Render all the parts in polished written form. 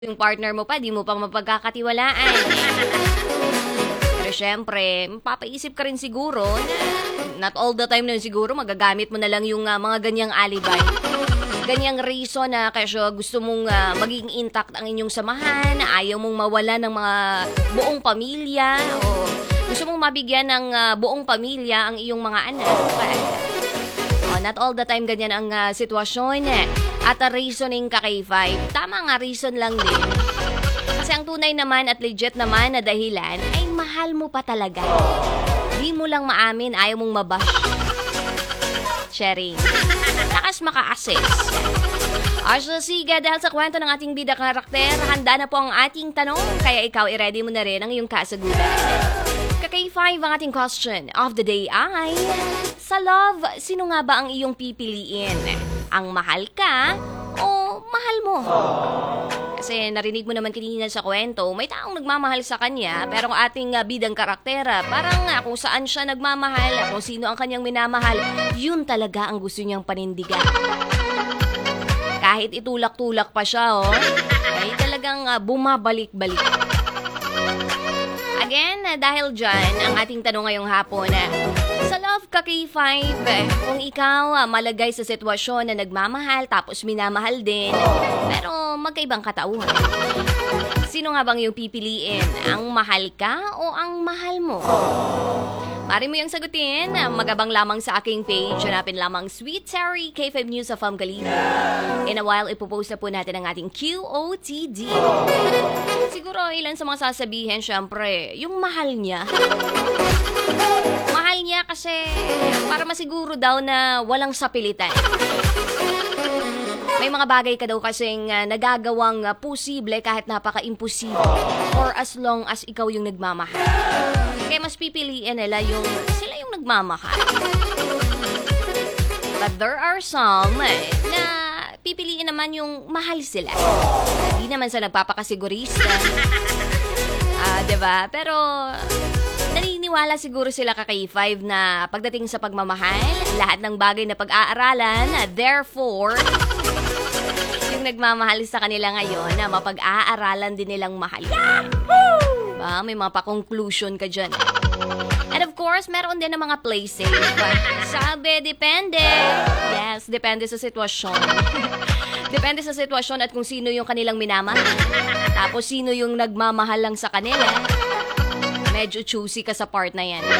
Yung partner mo pa, di mo pa mapagkakatiwalaan. Pero syempre, mapapaisip ka rin siguro na not all the time na siguro magagamit mo na lang yung mga ganyang alibay. Ganyang reason na kasi gusto mong maging intact ang inyong samahan, ayaw mong mawala ng mga buong pamilya, o gusto mong mabigyan ng buong pamilya ang iyong mga anak. Not all the time ganyan ang sitwasyon. At reasoning ka kay Five, tama nga, reason lang din. Kasi ang tunay naman at legit naman na dahilan ay mahal mo pa talaga. Di mo lang maamin, ayaw mong mabash. Sharing. Lakas maka-assess. Asha Siga, dahil sa kwento ng ating bida karakter, handa na po ang ating tanong, kaya ikaw i-ready mo na rin ang iyong kasagutan. Kay Five, ang ating question of the day ay, sa love, sino nga ba ang iyong pipiliin? Ang mahal ka o mahal mo? Kasi narinig mo naman kanina sa kwento, may taong nagmamahal sa kanya, pero ang ating bidang karaktera, parang kung saan siya nagmamahal, kung sino ang kanyang minamahal, yun talaga ang gusto niyang panindigan. Kahit itulak-tulak pa siya, ay talagang bumabalik-balik. Again, dahil dyan, ang ating tanong ngayong hapon, sa love ka kay Five, kung ikaw malagay sa sitwasyon na nagmamahal tapos minamahal din, pero magkaibang katauhan, sino nga bang iyong pipiliin? Ang mahal ka o ang mahal mo? Mari mo yung sagutin, magabang lamang sa aking page. Hanapin lamang Sweet Terry, K5 News of Kalibo. In a while, ipopost na po natin ang ating QOTD. Siguro ilan sa mga sasabihin, syempre, yung mahal niya. Mahal niya kasi para masiguro daw na walang sapilitan. May mga bagay ka daw kasing nagagawang posible kahit napaka-imposible, or as long as ikaw yung nagmamahal. Kaya mas pipiliin nila yung sila yung nagmamahal. But there are some na pipiliin naman yung mahal sila. Hindi naman sa nagpapakasigurista. Diba? Pero naniniwala siguro sila kay Five na pagdating sa pagmamahal, lahat ng bagay na pag-aaralan, therefore, yung nagmamahal sa kanila ngayon na mapag-aaralan din nilang mahal. Diba? May mga pa-conclusion ka dyan. And of course, meron din ng mga play safe. Sabi, depende. Yes, depende sa sitwasyon. Depende sa sitwasyon at kung sino yung kanilang minamahal. Tapos sino yung nagmamahal lang sa kanila. Medyo choosy ka sa part na yan.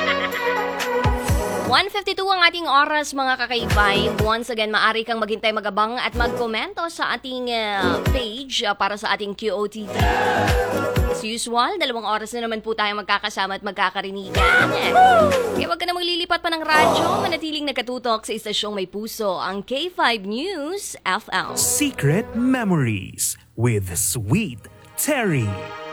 1:52 ang ating oras, mga kakaibay. Once again, maaari kang maghintay, magabang at magkomento sa ating page para sa ating QOTD. As usual, 2 oras na naman po tayo magkakasama at magkakarinigan. Kaya wag ka na maglilipat pa ng radyo, manatiling nakatutok sa istasyong may puso, ang K5 News FM. Secret Memories with Sweet Terry.